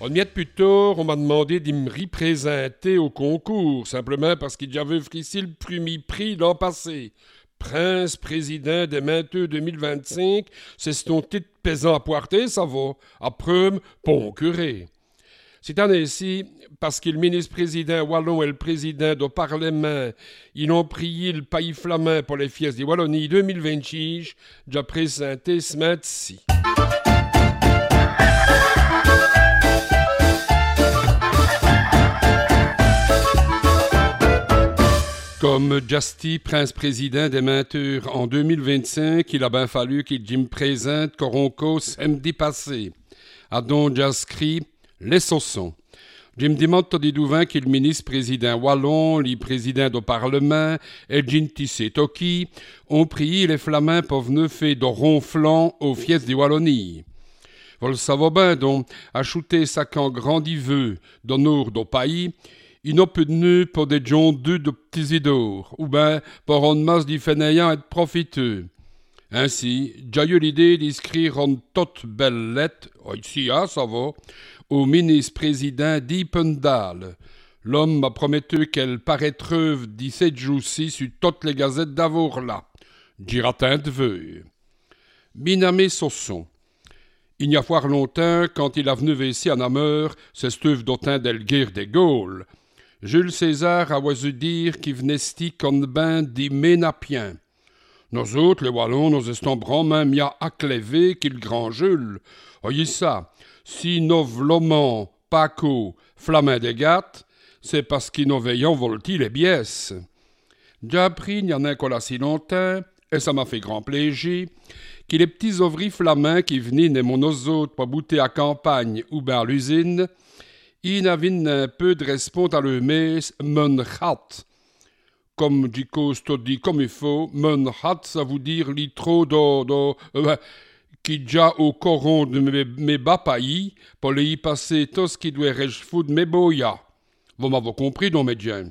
On miette plus tard, on m'a demandé de me représenter au concours, simplement parce qu'il j'avais officié le premier prix l'an passé. Prince président des Menteux 2025, c'est ton titre pesant à poirter, ça va. Après, bon curé. Cette année-ci, parce que le ministre-président wallon et le président du Parlement, ils ont prié le pays flamand pour les fiestes de Wallonie 2026, j'ai présenté ce matin-ci. Comme Justy, prince-président des Menteurs en 2025, il a bien fallu qu'il me présente Coronco samedi passé. A donc j'inscrit les saussons. Jim demande des douvins qu'il le ministre-président wallon, le président du Parlement et Gintissé Toki ont prié les Flamands pour venir faire de ronflant aux fiestes de Wallonie. Vous le savez bien, donc, ajouter ça qu'en grandiveux dans nord du pays, il n'a peu de nœuds pour des gens deux de petits idores, ou bien pour une masse de fainéants et de profiteux. Ainsi, j'ai eu l'idée d'écrire une toute belle lettre, ici, ça va, au ministre-président d'Ipendal. L'homme m'a promis qu'elle paraîtrait 17 jours-ci sur toutes les gazettes d'Avour-là. J'iratin de vœux. Binamé Sausson. Il n'y a fort longtemps, quand il a venu ici à Namur, c'est steuve d'autant d'Elguire des Gaules. Jules César a oisu dire qu'il venait sti comme ben des Ménapiens. Nous autres, les Wallons, nous estons vraiment mis à accléver qu'il grand Jules. Voyez ça, si nous vlomons, Paco, Flamin des Gattes, c'est parce qu'ils nous veillons volti les biesses. J'ai appris, il n'y en a qu'à si longtemps, et ça m'a fait grand plaisir, que les petits ouvriers flamands qui venaient de mon autres pour bouter à campagne ou bien à l'usine, ils avaient un peu de respect à leur messe, mon hat. Comme dit dit comme il faut, mon hat, ça veut dire litro qui déjà au coron de mes bas pays, pour les y passer tout ce qui doit foutre mes boyas. Vous m'avez compris, non, mes gens?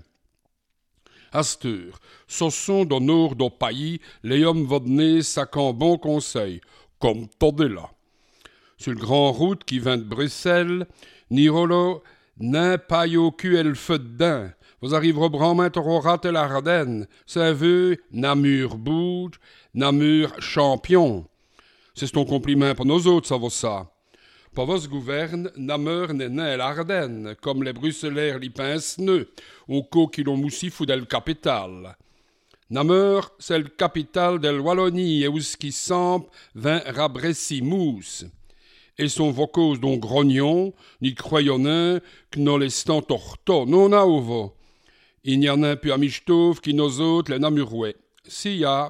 Astur, ce sont dans nord du pays, les hommes vont donner ça qu'un bon conseil, comme t'es là. Sur le grand route qui vient de Bruxelles, Nirolo n'a pas eu le feu dedans. Vous arriverez vraiment à rater l'Ardenne. Ça veut Namur bouge, Namur champion. C'est ton compliment pour nous autres, ça vaut ça. Pour vos gouverne, Namur n'est né l'Ardenne, comme les Bruxellaires l'y pincent nœud, au cas qu'ils l'ont moussi fou le capital. Namur, c'est le capital de Wallonie, et où ce qui semble vint rabressi mousse. Et son vocose dont grognon, ni croyonnant, que nous l'estant torto, non a ovo. Il n'y en a un peu à Michtov qui nous autres les Namurouais. Si ya.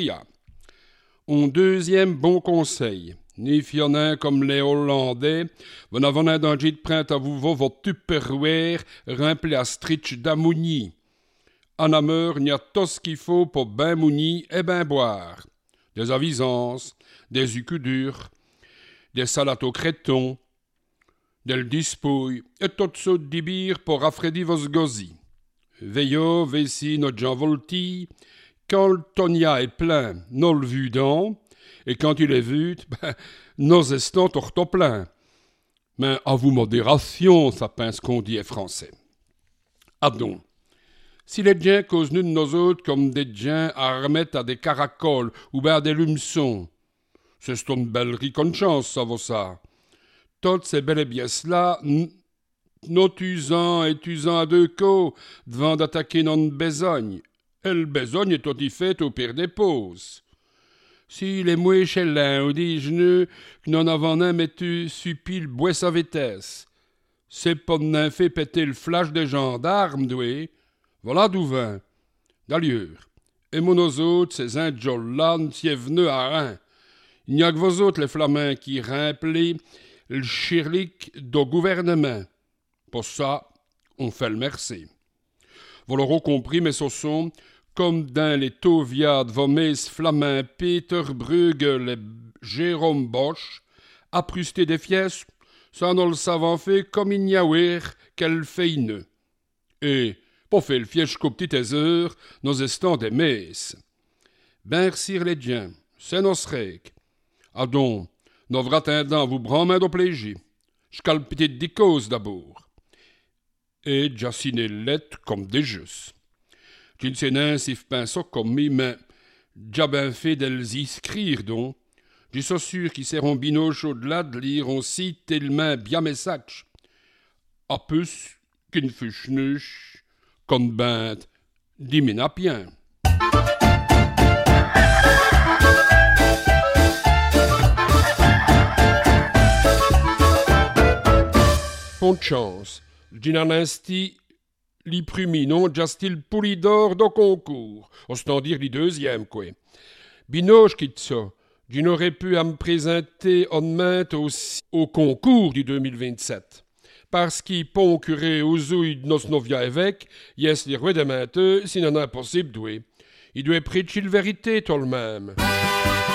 Un deuxième bon conseil. Ni fionnin comme les Hollandais, vous n'avez un danger de print à vous votre tupperware rempli à stritch d'amouni. En Namur, il y a tout ce qu'il faut pour ben mouni et ben boire. Des avisances, des ucudures, des salades au créton, des dispouilles et toutes sortes d'ibires pour rafraîchir vos gosies. Veillons, vessi notre Jean Volti, quand le tonia est plein, nous le vudons, et quand il est vu, nos estons torto plein. Mais à vous modération, ça pince qu'on dit est français. Adon, si les gens causent nous de nos autres comme des gens à remettre à des caracoles ou bien à des lumeçons, c'est une belle riconchance, ça vaut ça. Toutes ces belles pièces-là, nos usant à deux coups, devant d'attaquer notre besogne. Et le besogne est tout y fait au pire des pauses. Si les mouets chez l'un ou des genoux, que n'en avons un mettu suppi le bois sa vitesse. C'est pas n'en fait péter le flash des gendarmes, doué. Voilà d'où vint. D'ailleurs, et mon autres, ces indjols-là, n'y est venu à rien. Il n'y a que vos autres, les flamands, qui remplissent le chirlic du gouvernement. Pour ça, on fait le merci. Vous l'aurez compris, mes saussons, comme dans les Toviades, vos messes flamands Peter Bruegel et Jérôme Bosch, apprustés des fiesses, ça nous le savons fait comme il n'y a ouir qu'elle fait une. Et, pour faire le fièche qu'aux petites heures, nous estons des messes. Ben, sire les gens, c'est nos règles. Ah donc, nous attendons vous branmer au plaisir. j'cal peut-être des causes d'abord. Et j'assiné lettre comme des jeux. Tu ne sais pas si je comme mi, mais j'ai bien fait d'elles inscrire donc. Je suis sûr qu'ils seront binoches au-delà de lire aussi tellement bien message. A plus qu'une fuchnuche, qu'on bint, diminapien. Pont de chance, j'inanesti li prumi non jastil Poulidor do concours, ostant dire li deuxième quoi. Binoche quitte ça, je n'aurais pu à me présenter en main aussi au concours du 2027. Parce qu'il pont curé aux ouilles de nos novia évêques, yes les rois de mainteux, s'il en a possible doué. Il doit prêcher la vérité tout le même.